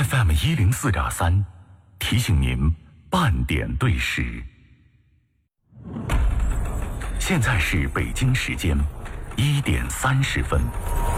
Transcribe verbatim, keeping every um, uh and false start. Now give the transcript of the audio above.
F M 一零四点三，提醒您半点对时。现在是北京时间一点三十分。